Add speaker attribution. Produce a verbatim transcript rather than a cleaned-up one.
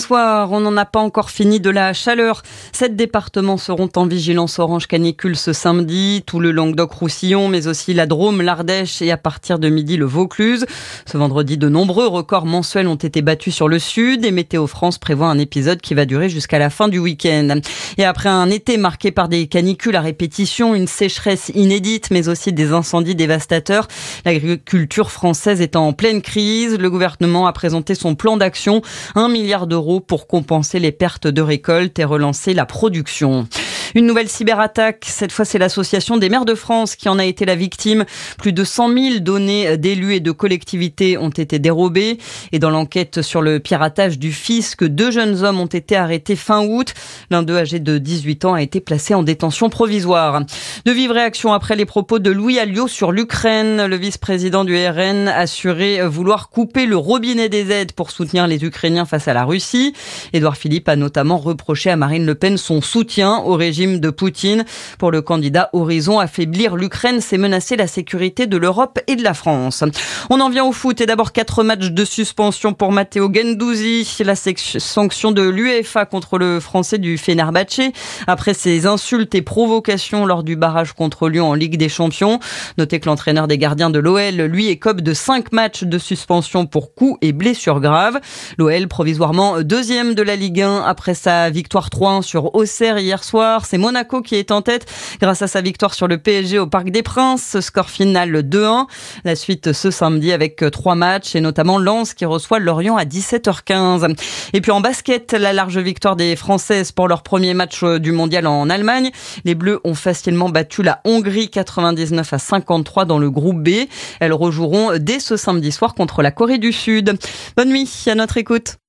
Speaker 1: soir, on n'en a pas encore fini de la chaleur. Sept départements seront en vigilance orange canicule ce samedi. Tout le Languedoc-Roussillon, mais aussi la Drôme, l'Ardèche et à partir de midi le Vaucluse. Ce vendredi, de nombreux records mensuels ont été battus sur le sud et Météo France prévoit un épisode qui va durer jusqu'à la fin du week-end. Et après un été marqué par des canicules à répétition, une sécheresse inédite, mais aussi des incendies dévastateurs, l'agriculture française est en pleine crise. Le gouvernement a présenté son plan d'action, un milliard d'euros pour compenser les pertes de récolte et relancer la production. Une nouvelle cyberattaque, cette fois c'est l'Association des maires de France qui en a été la victime. Plus de cent mille données d'élus et de collectivités ont été dérobées. Et dans l'enquête sur le piratage du fisc, deux jeunes hommes ont été arrêtés fin août. L'un d'eux, âgé de dix-huit ans, a été placé en détention provisoire. De vives réactions après les propos de Louis Alliot sur l'Ukraine. Le vice-président du R N a assuré vouloir couper le robinet des aides pour soutenir les Ukrainiens face à la Russie. Édouard Philippe a notamment reproché à Marine Le Pen son soutien au régime de Poutine. Pour le candidat Horizon, affaiblir l'Ukraine, c'est menacer la sécurité de l'Europe et de la France. On en vient au foot et d'abord quatre matchs de suspension pour Matteo Guendouzi. La sanction de l'UEFA contre le Français du Fenerbahçe après ses insultes et provocations lors du barrage contre Lyon en Ligue des Champions. Notez que l'entraîneur des gardiens de l'O L, lui, écope de cinq matchs de suspension pour coups et blessures graves. L'O L provisoirement deuxième de la Ligue un après sa victoire trois un sur Auxerre hier soir. C'est Monaco qui est en tête grâce à sa victoire sur le P S G au Parc des Princes. Score final deux un. La suite ce samedi avec trois matchs et notamment Lens qui reçoit Lorient à dix-sept heures quinze. Et puis en basket, la large victoire des Françaises pour leur premier match du mondial en Allemagne. Les Bleus ont facilement battu la Hongrie quatre-vingt-dix-neuf à cinquante-trois dans le groupe B. Elles rejoueront dès ce samedi soir contre la Corée du Sud. Bonne nuit à notre écoute.